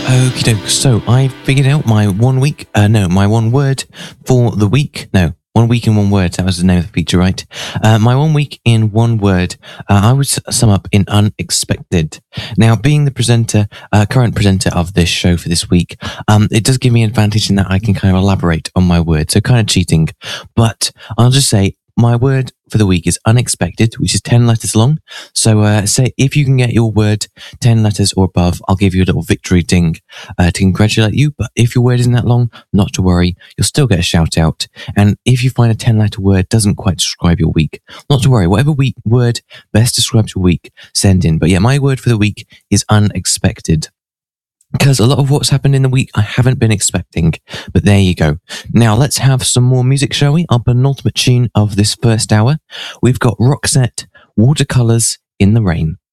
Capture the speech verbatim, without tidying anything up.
Okie doke. So I figured out my one week, uh, no, my one word for the week. No, one week in one word. That was the name of the feature, right? Uh, my one week in one word, uh, I would sum up in unexpected. Now, being the presenter, uh, current presenter of this show for this week, um, it does give me an advantage in that I can kind of elaborate on my word. So kind of cheating, but I'll just say, my word for the week is unexpected, which is ten letters long. So uh, say if you can get your word ten letters or above, I'll give you a little victory ding uh, to congratulate you. But if your word isn't that long, not to worry, you'll still get a shout out. And if you find a ten letter word doesn't quite describe your week, not to worry, whatever week word best describes your week, send in. But yeah, my word for the week is unexpected, because a lot of what's happened in the week I haven't been expecting. But there you go. Now let's have some more music, shall we? Our penultimate tune of this first hour. We've got Roxette, Watercolors in the Rain.